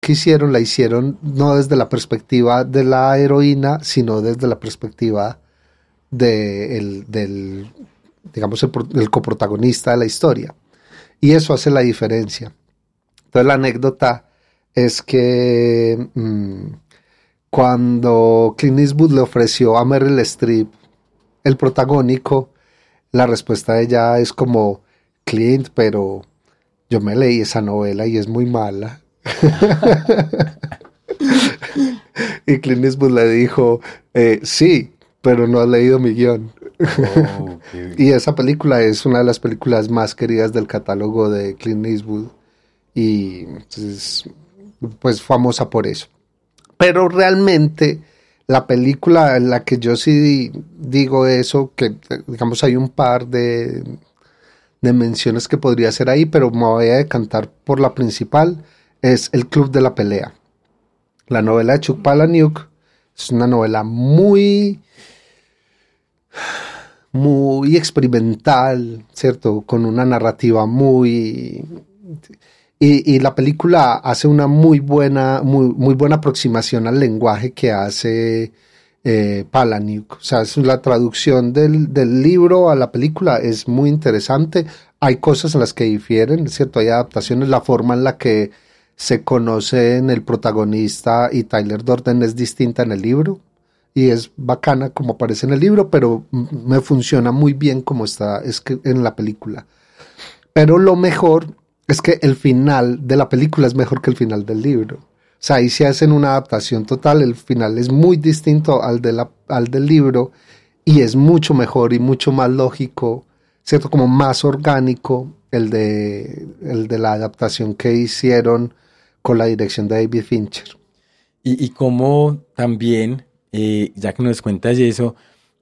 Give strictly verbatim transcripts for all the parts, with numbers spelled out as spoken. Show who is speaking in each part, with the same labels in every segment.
Speaker 1: que hicieron, la hicieron no desde la perspectiva de la heroína, sino desde la perspectiva de el, del, digamos, el, el coprotagonista de la historia. Y eso hace la diferencia. Entonces la anécdota es que mmm, cuando Clint Eastwood le ofreció a Meryl Streep el protagónico, la respuesta de ella es como, Clint, pero yo me leí esa novela y es muy mala. Y Clint Eastwood le dijo, eh, sí, pero no has leído mi guión. Oh, okay. Y esa película es una de las películas más queridas del catálogo de Clint Eastwood y es pues famosa por eso. Pero realmente la película en la que yo sí digo eso, que digamos hay un par de, de menciones que podría hacer ahí, pero me voy a decantar por la principal, es El Club de la Pelea. La novela de Chuck Palahniuk es una novela muy, muy experimental, ¿cierto? Con una narrativa muy... Y, y la película hace una muy buena, muy, muy buena aproximación al lenguaje que hace eh, Palahniuk. O sea, es la traducción del, del libro a la película es muy interesante. Hay cosas en las que difieren, ¿cierto? Hay adaptaciones, la forma en la que se conocen el protagonista y Tyler Durden es distinta en el libro. Y es bacana como aparece en el libro, pero me funciona muy bien como está en la película. Pero lo mejor es que el final de la película es mejor que el final del libro. O sea, ahí se hacen una adaptación total, el final es muy distinto al, de la, al del libro y es mucho mejor y mucho más lógico, ¿cierto? Como más orgánico el de, el de la adaptación que hicieron con la dirección de David Fincher.
Speaker 2: Y, y como también, eh, ya que nos cuentas eso,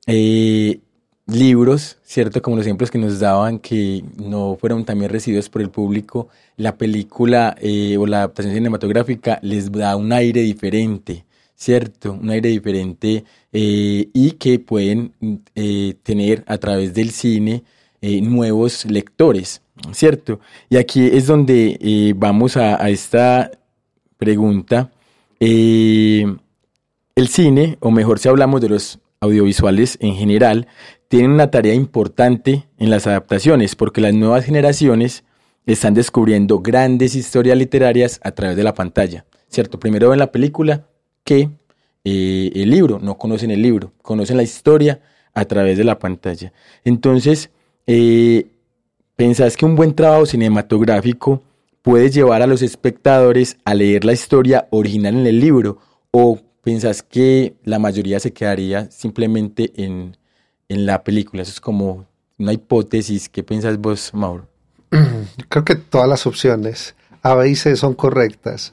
Speaker 2: eh, libros, ¿cierto? Como los ejemplos que nos daban que no fueron también recibidos por el público, la película eh, o la adaptación cinematográfica les da un aire diferente, ¿cierto? Un aire diferente eh, y que pueden eh, tener a través del cine eh, nuevos lectores, ¿cierto? Y aquí es donde eh, vamos a, a esta pregunta. Eh, el cine, o mejor si hablamos de los audiovisuales en general, tienen una tarea importante en las adaptaciones porque las nuevas generaciones están descubriendo grandes historias literarias a través de la pantalla, ¿cierto? Primero ven la película que eh, el libro, no conocen el libro, conocen la historia a través de la pantalla. Entonces, eh, ¿pensás que un buen trabajo cinematográfico puede llevar a los espectadores a leer la historia original en el libro? ¿O pensás que la mayoría se quedaría simplemente en, en la película? Eso es como una hipótesis. ¿Qué pensás vos, Mauro?
Speaker 1: Creo que todas las opciones A, B y C son correctas.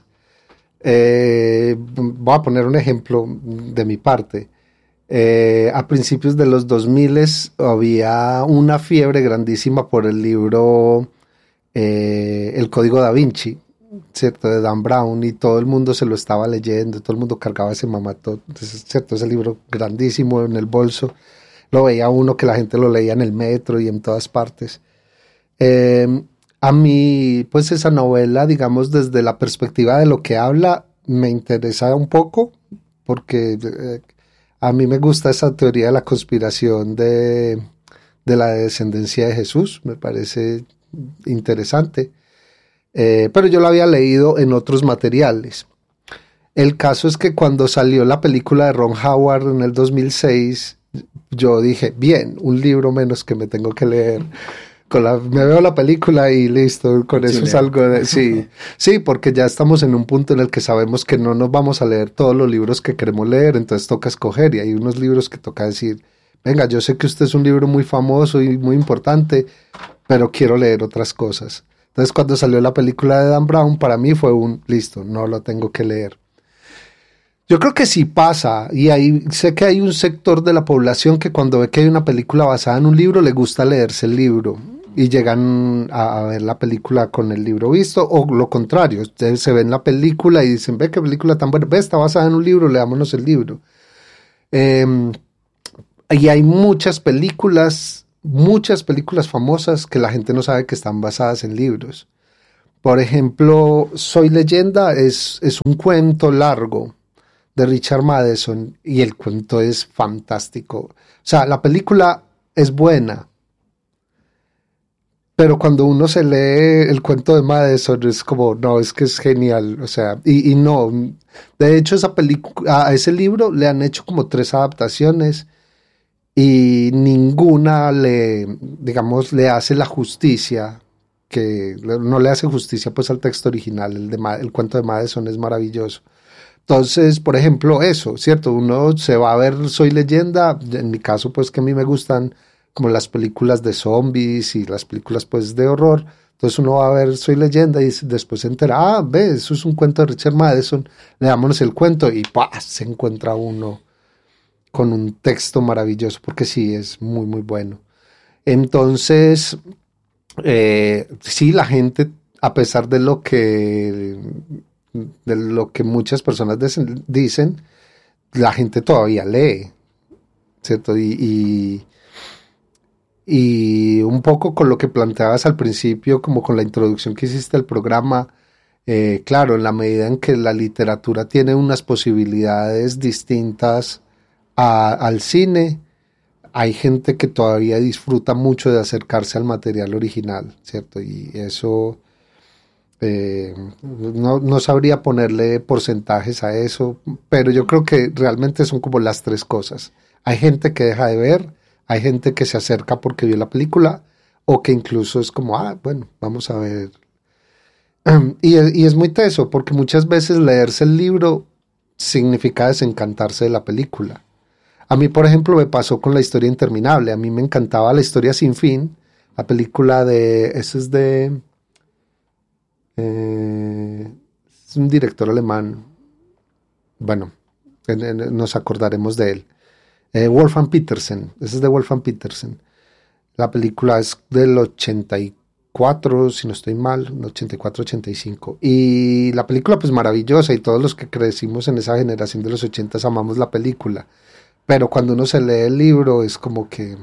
Speaker 1: Eh, voy a poner un ejemplo de mi parte. Eh, a principios de los dos mil había una fiebre grandísima por el libro eh, El Código Da Vinci, ¿cierto? De Dan Brown, y todo el mundo se lo estaba leyendo, todo el mundo cargaba ese mamato, ¿cierto? Ese libro grandísimo en el bolso, lo veía uno que la gente lo leía en el metro y en todas partes. Eh, a mí, pues esa novela, digamos, desde la perspectiva de lo que habla, me interesa un poco, porque eh, a mí me gusta esa teoría de la conspiración de, de la descendencia de Jesús, me parece interesante. Eh, pero yo lo había leído en otros materiales. El caso es que cuando salió la película de Ron Howard en el dos mil seis, yo dije, bien, un libro menos que me tengo que leer. Con la, me veo la película y listo, con eso salgo de... Sí, sí, porque ya estamos en un punto en el que sabemos que no nos vamos a leer todos los libros que queremos leer, entonces toca escoger, y hay unos libros que toca decir, venga, yo sé que usted es un libro muy famoso y muy importante, pero quiero leer otras cosas. Entonces cuando salió la película de Dan Brown, para mí fue un, listo, no lo tengo que leer. Yo creo que sí pasa, y ahí sé que hay un sector de la población que cuando ve que hay una película basada en un libro, le gusta leerse el libro, y llegan a, a ver la película con el libro visto, o lo contrario, ustedes se ven la película y dicen, ve qué película tan buena, ve, está basada en un libro, leámonos el libro. Eh, y hay muchas películas, muchas películas famosas que la gente no sabe que están basadas en libros. Por ejemplo, Soy Leyenda es, es un cuento largo de Richard Matheson y el cuento es fantástico. O sea, la película es buena, pero cuando uno se lee el cuento de Matheson es como, no, es que es genial. O sea, y, y no, de hecho esa película, a ese libro le han hecho como tres adaptaciones y ninguna le, digamos, le hace la justicia, que no le hace justicia pues al texto original. El, de, el cuento de Matheson es maravilloso. Entonces, por ejemplo, eso, ¿cierto? Uno se va a ver Soy Leyenda, en mi caso pues que a mí me gustan como las películas de zombies y las películas pues de horror. Entonces uno va a ver Soy Leyenda y después se entera, ah, ve, eso es un cuento de Richard Matheson, leámonos el cuento y ¡pah! Se encuentra uno con un texto maravilloso, porque sí, es muy, muy bueno. Entonces, eh, sí, la gente, a pesar de lo que, de lo que muchas personas dicen, dicen la gente todavía lee, ¿cierto? Y, y, y un poco con lo que planteabas al principio, como con la introducción que hiciste al programa, eh, claro, en la medida en que la literatura tiene unas posibilidades distintas a, al cine, hay gente que todavía disfruta mucho de acercarse al material original, ¿cierto? Y eso, eh, no, no sabría ponerle porcentajes a eso, pero yo creo que realmente son como las tres cosas. Hay gente que deja de ver, hay gente que se acerca porque vio la película, o que incluso es como, ah, bueno, vamos a ver. Y, y es muy teso, porque muchas veces leerse el libro significa desencantarse de la película. A mí, por ejemplo, me pasó con La Historia Interminable. A mí me encantaba La Historia Sin Fin, la película de... Ese es de... Eh, es un director alemán. Bueno, en, en, nos acordaremos de él. Eh, Wolfgang Petersen. Ese es de Wolfgang Petersen. La película es del ochenta y cuatro, si no estoy mal, ochenta y cuatro ochenta y cinco. Y la película, pues maravillosa, y todos los que crecimos en esa generación de los ochentas amamos la película. Pero cuando uno se lee el libro es como que,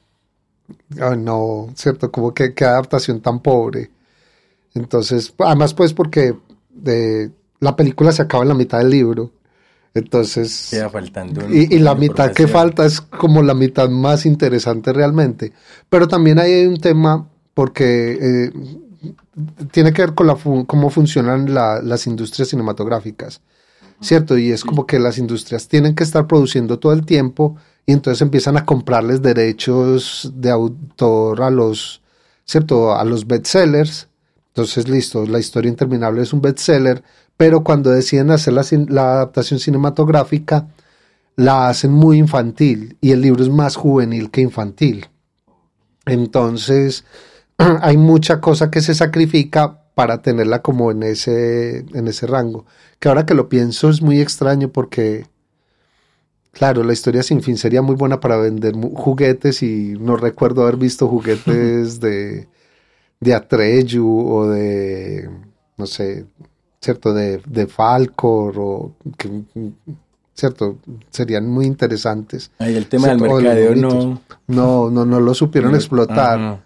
Speaker 1: oh, no, ¿cierto? Como que qué adaptación tan pobre. Entonces, además pues porque de, la película se acaba en la mitad del libro. Entonces,
Speaker 2: queda faltando un,
Speaker 1: y, y la mitad que falta es como la mitad más interesante realmente. Pero también hay un tema porque eh, tiene que ver con la fun- cómo funcionan la, las industrias cinematográficas. ¿Cierto? Y es como que las industrias tienen que estar produciendo todo el tiempo y entonces empiezan a comprarles derechos de autor a los, ¿cierto? A los bestsellers. Entonces, listo, La Historia Interminable es un bestseller, pero cuando deciden hacer la, la adaptación cinematográfica, la hacen muy infantil y el libro es más juvenil que infantil. Entonces, hay mucha cosa que se sacrifica para tenerla como en ese, en ese rango. Que ahora que lo pienso es muy extraño porque, claro, La Historia Sin Fin sería muy buena para vender juguetes y no recuerdo haber visto juguetes de, de Atreyu o de, no sé, cierto, de, de Falcor o que, cierto, serían muy interesantes.
Speaker 2: Ahí el tema
Speaker 1: ¿cierto?
Speaker 2: del mercadeo no...
Speaker 1: No, no, no lo supieron no, explotar. Ajá.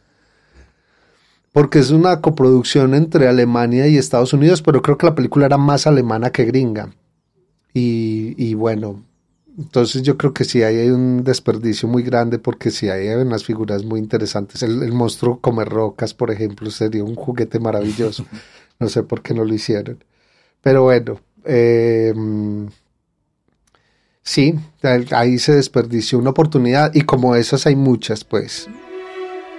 Speaker 1: Porque es una coproducción entre Alemania y Estados Unidos, pero creo que la película era más alemana que gringa. Y, y bueno, entonces yo creo que sí hay un desperdicio muy grande porque sí hay unas figuras muy interesantes. El, el monstruo come rocas, por ejemplo, sería un juguete maravilloso. No sé por qué no lo hicieron. Pero bueno, eh, sí, ahí se desperdició una oportunidad y como esas hay muchas, pues.